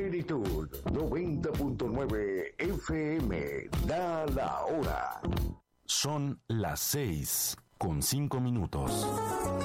Plenitud 90.9 FM. Da la hora. Son las 6:05.